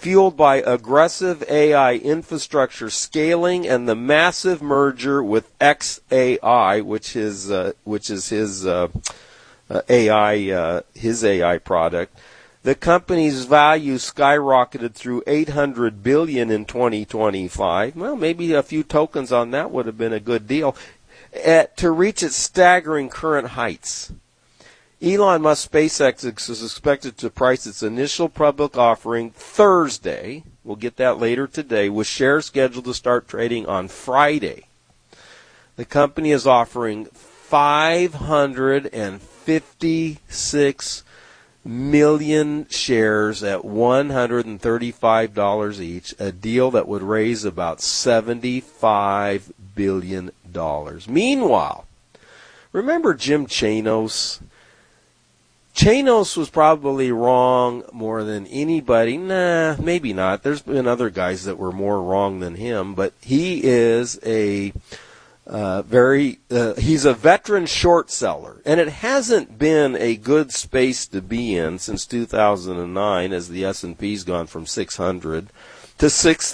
fueled by aggressive AI infrastructure scaling and the massive merger with xAI, which is his AI product. The company's value skyrocketed through $800 billion in 2025. Well, maybe a few tokens on that would have been a good deal to reach its staggering current heights. Elon Musk SpaceX is expected to price its initial public offering Thursday. We'll get that later today, with shares scheduled to start trading on Friday. The company is offering 556 million shares at $135 each, a deal that would raise about $75 billion. Meanwhile, remember Jim Chanos? Chanos was probably wrong more than anybody. Nah, maybe not. There's been other guys that were more wrong than him, but he is he's a veteran short seller, and it hasn't been a good space to be in since 2009, as the S&P's gone from 600 to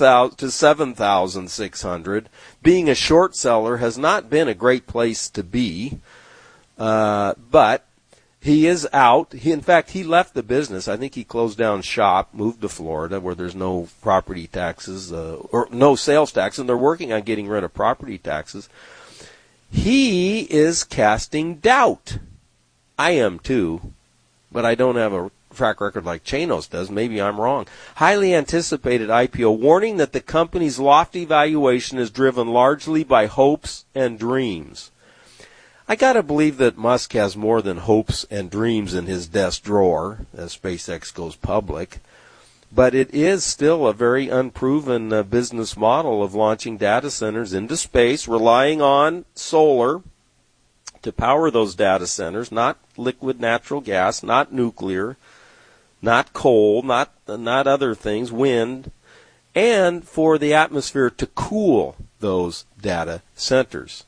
7,600. Being a short seller has not been a great place to be, but he is out. In fact, he left the business. I think he closed down shop, moved to Florida, where there's no property taxes or no sales tax, and they're working on getting rid of property taxes. He is casting doubt. I am too, but I don't have a track record like Chanos does. Maybe I'm wrong. Highly anticipated IPO, warning that the company's lofty valuation is driven largely by hopes and dreams. I gotta believe that Musk has more than hopes and dreams in his desk drawer as SpaceX goes public, but it is still a very unproven business model of launching data centers into space, relying on solar to power those data centers, not liquid natural gas, not nuclear, not coal, not other things, wind, and for the atmosphere to cool those data centers.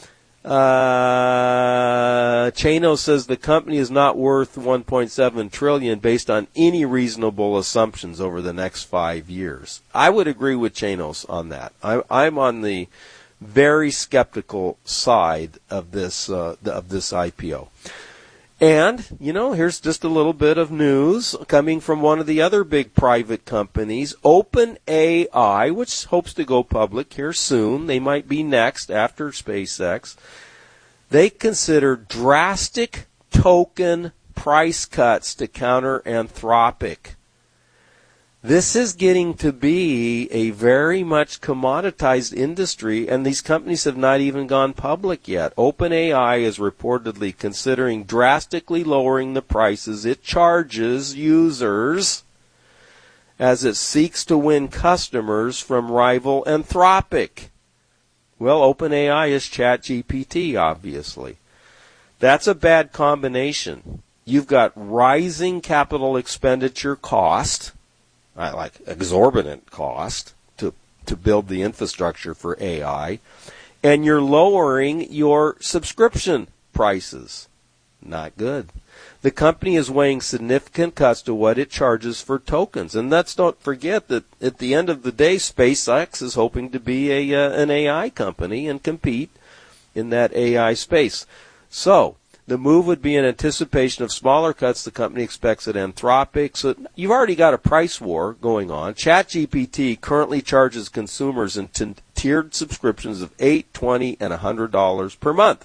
Chanos says the company is not worth $1.7 trillion based on any reasonable assumptions over the next 5 years. I would agree with Chanos on that. I'm on the very skeptical side of this IPO. And, here's just a little bit of news coming from one of the other big private companies, OpenAI, which hopes to go public here soon. They might be next after SpaceX. They consider drastic token price cuts to counter Anthropic. This is getting to be a very much commoditized industry, and these companies have not even gone public yet. OpenAI is reportedly considering drastically lowering the prices it charges users as it seeks to win customers from rival Anthropic. Well, OpenAI is ChatGPT, obviously. That's a bad combination. You've got rising capital expenditure cost, like exorbitant cost to build the infrastructure for AI, and you're lowering your subscription prices. Not good. The company is weighing significant cuts to what it charges for tokens. And let's not forget that at the end of the day, SpaceX is hoping to be an AI company and compete in that AI space. So the move would be in anticipation of smaller cuts the company expects at Anthropic. So you've already got a price war going on. ChatGPT currently charges consumers in tiered subscriptions of $8, $20, and $100 per month.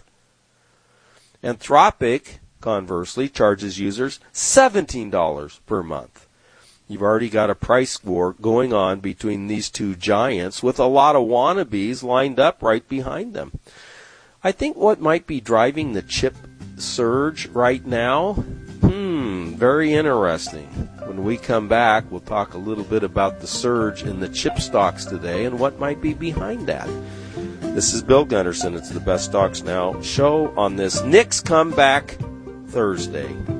Anthropic, conversely, charges users $17 per month. You've already got a price war going on between these two giants with a lot of wannabes lined up right behind them. I think what might be driving the chip surge right now, very interesting. When we come back, we'll talk a little bit about the surge in the chip stocks today and what might be behind that. This is Bill Gunderson. It's the Best Stocks Now show on this Nick's Comeback Thursday.